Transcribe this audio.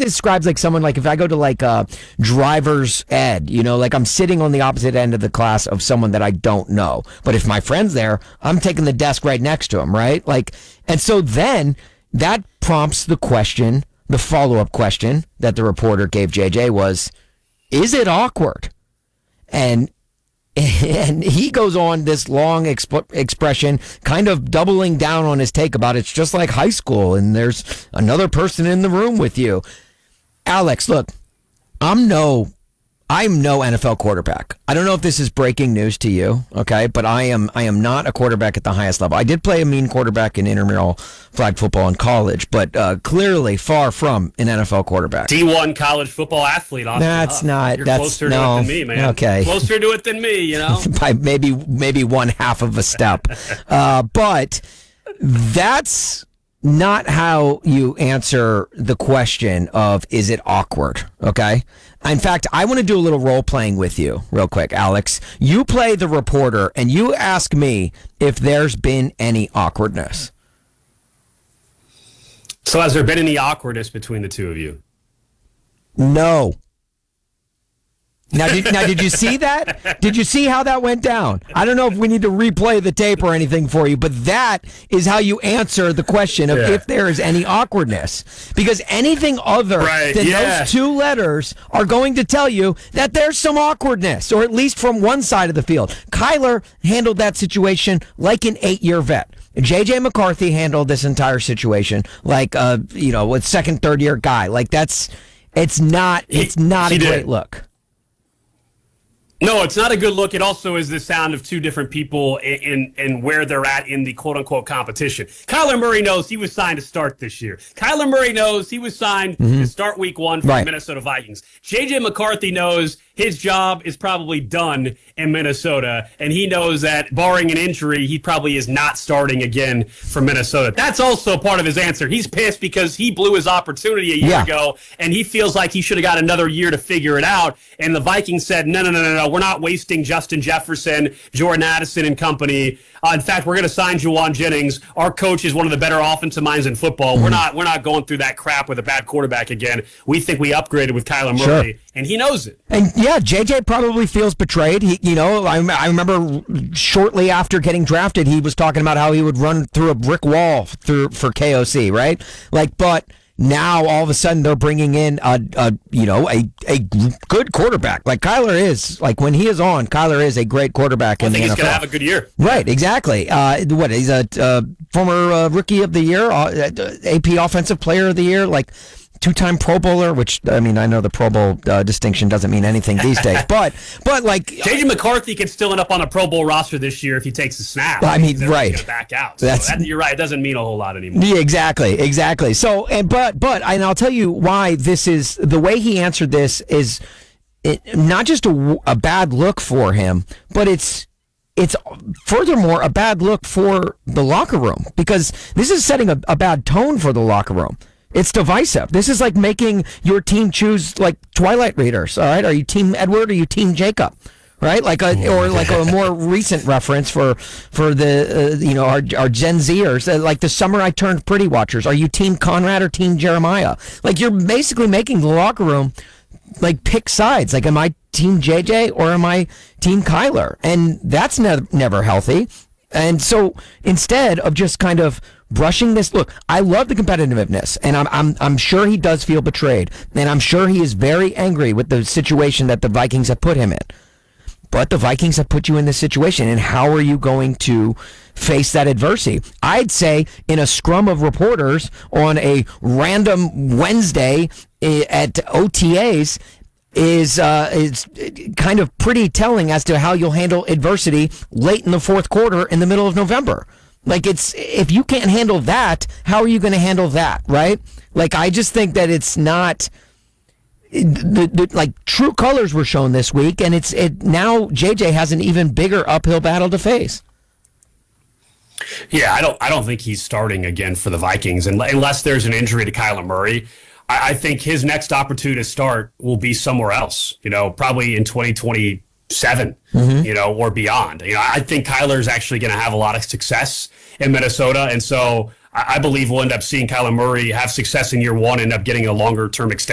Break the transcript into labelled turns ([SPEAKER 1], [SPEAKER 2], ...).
[SPEAKER 1] describes like someone like if I go to like driver's ed, like I'm sitting on the opposite end of the class of someone that I don't know. But if my friend's there, I'm taking the desk right next to him, right? Like, and so then that prompts the question, the follow-up question that the reporter gave JJ was, is it awkward? And he goes on this long expression, kind of doubling down on his take about it's just like high school and there's another person in the room with you. Alex, look, I'm no NFL quarterback. I don't know if this is breaking news to you, okay? But I am not a quarterback at the highest level. I did play a mean quarterback in intramural flag football in college, but clearly far from an NFL quarterback.
[SPEAKER 2] D1 college football athlete. Austin.
[SPEAKER 1] That's not.
[SPEAKER 2] You're
[SPEAKER 1] that's
[SPEAKER 2] closer to it than me, man.
[SPEAKER 1] Okay,
[SPEAKER 2] closer to it than me.
[SPEAKER 1] By maybe one half of a step, but that's not how you answer the question of is it awkward, okay? In fact, I want to do a little role playing with you real quick, Alex. You play the reporter and you ask me if there's been any awkwardness.
[SPEAKER 2] So has there been any awkwardness between the two of you?
[SPEAKER 1] No. Now, did you see that? Did you see how that went down? I don't know if we need to replay the tape or anything for you, but that is how you answer the question of if there is any awkwardness. Because anything other than those two letters are going to tell you that there's some awkwardness, or at least from one side of the field. Kyler handled that situation like an 8-year vet. J.J. McCarthy handled this entire situation like a second, third year guy. Like it's not a great look.
[SPEAKER 2] No, it's not a good look. It also is the sound of two different people in where they're at in the quote-unquote competition. Kyler Murray knows he was signed to start this year. Kyler Murray knows he was signed to start week 1 for the Minnesota Vikings. J.J. McCarthy knows his job is probably done in Minnesota, and he knows that barring an injury, he probably is not starting again for Minnesota. That's also part of his answer. He's pissed because he blew his opportunity a year ago, and he feels like he should have got another year to figure it out. And the Vikings said, no, we're not wasting Justin Jefferson, Jordan Addison and company. In fact, we're going to sign Juwan Jennings. Our coach is one of the better offensive minds in football. We're not going through that crap with a bad quarterback again. We think we upgraded with Kyler Murray, and he knows it.
[SPEAKER 1] And yeah, JJ probably feels betrayed. I remember shortly after getting drafted, he was talking about how he would run through a brick wall for KOC, right? But now all of a sudden they're bringing in a good quarterback. Like Kyler is, like when he is on, Kyler is a great quarterback in the NFL.
[SPEAKER 2] I think he's going to have a good year.
[SPEAKER 1] Right, exactly. He's a former rookie of the year, AP offensive player of the year, like 2-time Pro Bowler, which, I mean, I know the Pro Bowl distinction doesn't mean anything these days, but like...
[SPEAKER 2] J.J. McCarthy could still end up on a Pro Bowl roster this year if he takes a snap.
[SPEAKER 1] I mean, right.
[SPEAKER 2] He's going to back out. So you're right. It doesn't mean a whole lot anymore.
[SPEAKER 1] Yeah, exactly. So, but I'll tell you why this is... The way he answered this is not just a bad look for him, but it's furthermore a bad look for the locker room, because this is setting a bad tone for the locker room. It's divisive. This is like making your team choose like Twilight readers. All right, are you Team Edward or are you Team Jacob? Right, like a more recent reference for the our Gen Zers, like the Summer I Turned Pretty watchers. Are you Team Conrad or Team Jeremiah? Like you're basically making the locker room like pick sides. Like, am I Team JJ or am I Team Kyler? And that's never healthy. And so instead of just kind of brushing this, look, I love the competitiveness, and I'm sure he does feel betrayed, and I'm sure he is very angry with the situation that the Vikings have put him in. But the Vikings have put you in this situation, and how are you going to face that adversity? I'd say in a scrum of reporters on a random Wednesday at OTAs is kind of pretty telling as to how you'll handle adversity late in the fourth quarter in the middle of November. Like, if you can't handle that, how are you going to handle that, right? Like, I just think that it's not... like true colors were shown this week, and now JJ has an even bigger uphill battle to face.
[SPEAKER 2] Yeah, I don't think he's starting again for the Vikings unless there's an injury to Kyler Murray. I think his next opportunity to start will be somewhere else. Probably in 2027, or beyond. I think Kyler is actually going to have a lot of success in Minnesota, and so I believe we'll end up seeing Kyler Murray have success in year one, end up getting a longer term extension